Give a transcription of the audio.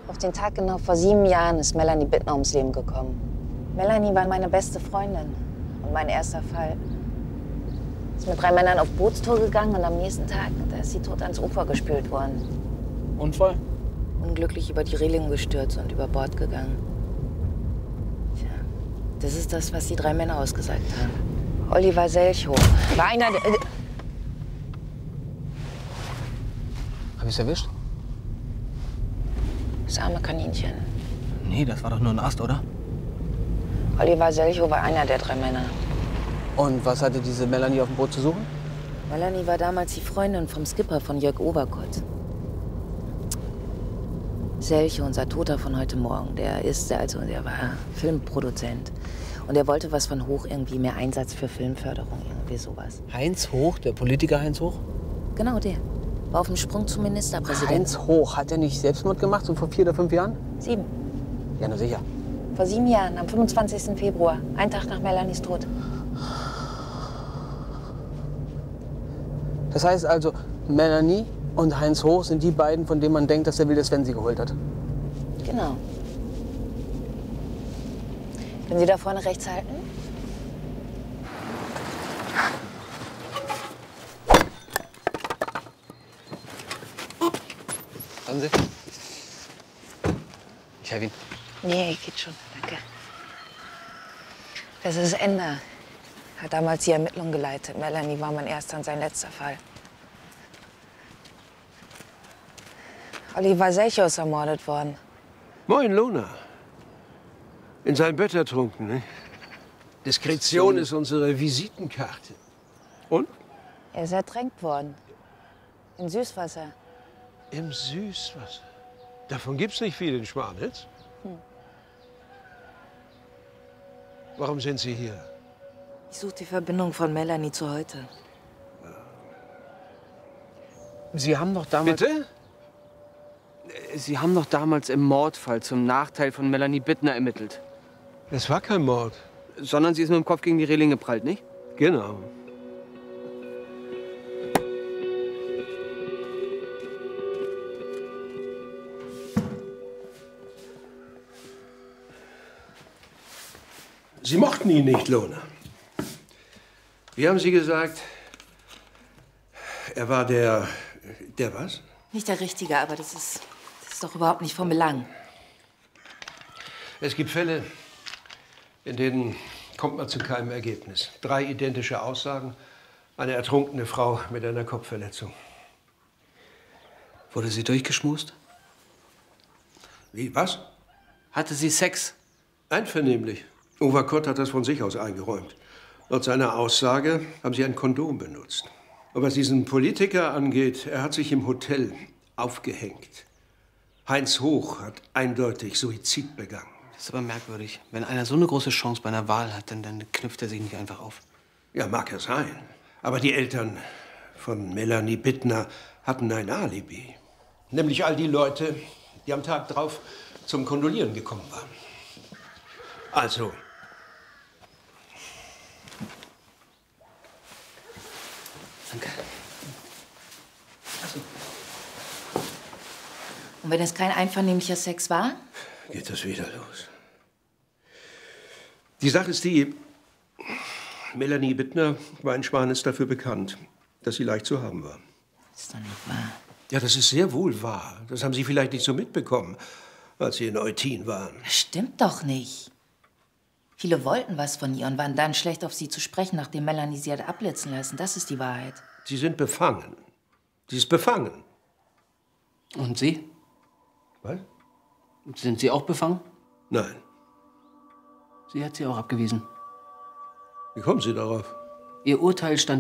Auf den Tag genau vor 7 Jahren ist Melanie Bittner ums Leben gekommen. Melanie war meine beste Freundin und mein erster Fall. Ist mit 3 Männern auf Bootstour gegangen und am nächsten Tag, da ist sie tot ans Ufer gespült worden. Unfall? Unglücklich über die Reling gestürzt und über Bord gegangen. Tja, das ist das, was die 3 Männer ausgesagt haben. Oliver Selchow war einer der... Hab ich's erwischt? Das arme Kaninchen. Nee, das war doch nur ein Ast, oder? Oliver Selchow war einer der 3 Männer. Und was hatte diese Melanie auf dem Boot zu suchen? Melanie war damals die Freundin vom Skipper von Jörg Overkott. Selchow, unser Toter von heute Morgen, der war Filmproduzent. Und er wollte was von Hoch, irgendwie mehr Einsatz für Filmförderung, irgendwie sowas. Heinz Hoch, der Politiker Heinz Hoch? Genau, der. War auf dem Sprung zum Ministerpräsidenten. Heinz Hoch, hat er nicht Selbstmord gemacht, so vor 4 oder 5 Jahren? 7. Ja, na sicher. Vor 7 Jahren, am 25. Februar, ein Tag nach Melanies Tod. Das heißt also, Melanie und Heinz Hoch sind die beiden, von denen man denkt, dass der wilde Sven sie geholt hat. Genau. Können Sie da vorne rechts halten? Warten Sie. Ich helfe Ihnen. Nee, geht schon, danke. Das ist Ender. Hat damals die Ermittlungen geleitet. Melanie war mein erster und sein letzter Fall. Oliver Selchow ist ermordet worden. Moin, Lona. In sein Bett ertrunken, ne? Diskretion ist unsere Visitenkarte. Und? Er ist ertränkt worden. In Süßwasser. Im Süßwasser. Davon gibt's nicht viel in Schmarnitz. Warum sind Sie hier? Ich suche die Verbindung von Melanie zu heute. Sie haben doch damals... Bitte? Sie haben doch damals im Mordfall zum Nachteil von Melanie Bittner ermittelt. Es war kein Mord. Sondern sie ist mit dem Kopf gegen die Reling geprallt, nicht? Genau. Sie mochten ihn nicht, Lona. Wie haben Sie gesagt? Er war der was? Nicht der Richtige, aber das ist doch überhaupt nicht von Belang. Es gibt Fälle, in denen kommt man zu keinem Ergebnis. 3 identische Aussagen, eine ertrunkene Frau mit einer Kopfverletzung. Wurde sie durchgeschmust? Wie, was? Hatte sie Sex? Einvernehmlich. Overkott hat das von sich aus eingeräumt. Laut seiner Aussage haben sie ein Kondom benutzt. Und was diesen Politiker angeht, er hat sich im Hotel aufgehängt. Heinz Hoch hat eindeutig Suizid begangen. Das ist aber merkwürdig. Wenn einer so eine große Chance bei einer Wahl hat, dann knüpft er sich nicht einfach auf. Ja, mag ja sein. Aber die Eltern von Melanie Bittner hatten ein Alibi. Nämlich all die Leute, die am Tag drauf zum Kondolieren gekommen waren. Also, Danke. Also. Und wenn es kein einvernehmlicher Sex war? geht das wieder los. Die Sache ist die, Melanie Bittner war in Schwanitz dafür bekannt, dass sie leicht zu haben war. Das ist doch nicht wahr. Ja, das ist sehr wohl wahr. Das haben Sie vielleicht nicht so mitbekommen, als Sie in Eutin waren. Das stimmt doch nicht. Viele wollten was von ihr und waren dann schlecht auf sie zu sprechen, nachdem Melanie sie hat abblitzen lassen. Das ist die Wahrheit. Sie sind befangen. Sie ist befangen. Und Sie? Was? Sind Sie auch befangen? Nein. Sie hat sie auch abgewiesen. Wie kommen Sie darauf? Ihr Urteil stand